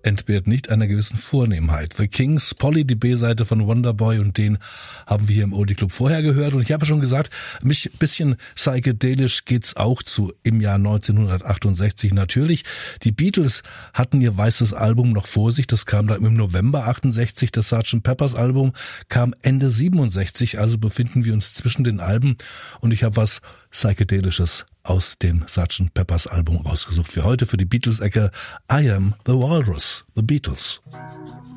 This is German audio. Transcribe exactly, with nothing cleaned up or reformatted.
entbehrt nicht einer gewissen Vornehmheit. The Kings, Polly, die B-Seite von Wonderboy, und den haben wir hier im Oldie Club vorher gehört. Und ich habe schon gesagt, mich bisschen psychedelisch geht's auch zu im Jahr neunzehnhundertachtundsechzig. Natürlich, die Beatles hatten ihr weißes Album noch vor sich. Das kam dann im November achtundsechzig. Das Sergeant Pepper's Album kam Ende siebenundsechzig. Also befinden wir uns zwischen den Alben. Und ich habe was Psychedelisches aus dem Sergeant Pepper's Album rausgesucht für heute, für die Beatles-Ecke. I Am the Walrus, The Beatles.